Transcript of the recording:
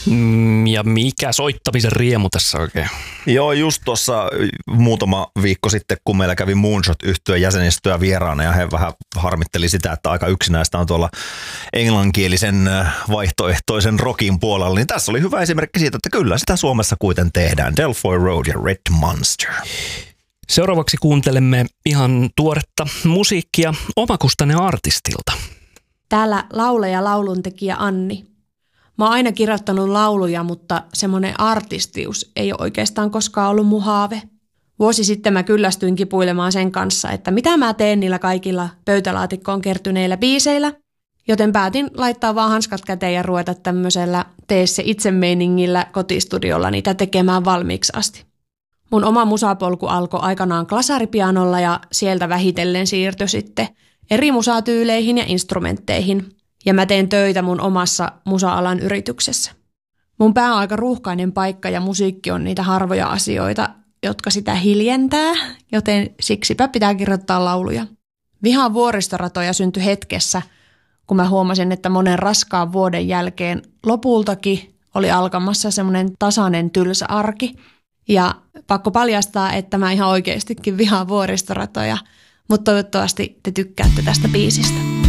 Ja mikä soittamisen riemu tässä oikein? Joo, just tuossa muutama viikko sitten, kun meillä kävi Moonshot-yhtyön jäsenistöä vieraana ja he vähän harmitteli sitä, että aika yksinäistä on tuolla englanninkielisen vaihtoehtoisen rockin puolella, niin tässä oli hyvä esimerkki siitä, että kyllä sitä Suomessa kuiten tehdään. Delfoy Road ja Red Monster. Seuraavaksi kuuntelemme ihan tuoretta musiikkia omakustanne artistilta. Täällä laulaja lauluntekijä Anni. Mä oon aina kirjoittanut lauluja, mutta semmoinen artistius ei ole oikeastaan koskaan ollut mun haave. Vuosi sitten mä kyllästyin kipuilemaan sen kanssa, että mitä mä teen niillä kaikilla pöytälaatikkoon kertyneillä biiseillä, joten päätin laittaa vaan hanskat käteen ja ruveta tämmöisellä tee se itse meiningillä kotistudiolla niitä tekemään valmiiksi asti. Mun oma musapolku alkoi aikanaan klasaripianolla ja sieltä vähitellen siirtyi sitten eri musatyyleihin ja instrumentteihin. Ja mä teen töitä mun omassa musa-alan yrityksessä. Mun pää on aika ruuhkainen paikka ja musiikki on niitä harvoja asioita, jotka sitä hiljentää, joten siksipä pitää kirjoittaa lauluja. Vihaan vuoristoratoja syntyi hetkessä, kun mä huomasin, että monen raskaan vuoden jälkeen lopultakin oli alkamassa semmoinen tasainen tylsä arki. Ja pakko paljastaa, että mä ihan oikeastikin vihaan vuoristoratoja, mutta toivottavasti te tykkäätte tästä biisistä.